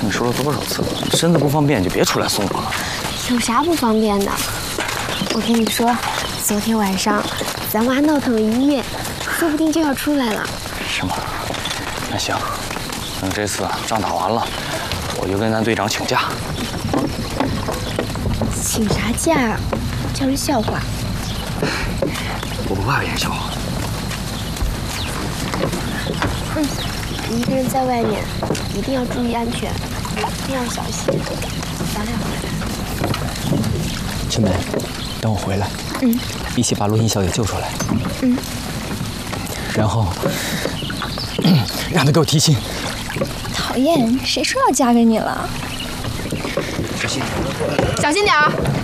跟你说了多少次了，身子不方便就别出来送我了。 有啥不方便的？我跟你说，昨天晚上咱娃闹腾了1夜，说不定就要出来了。 是吗？那行，等这次仗打完了，我就跟咱队长请假。 请啥假啊？叫人笑话。 我不怕别人笑话。 你一个人在外面，一定要注意安全，一定要小心。咱俩回来。 春梅，等我回来，一起把陆欣小姐救出来。然后让她给我提亲。 讨厌，谁说要嫁给你了？ 小心， 小心点儿。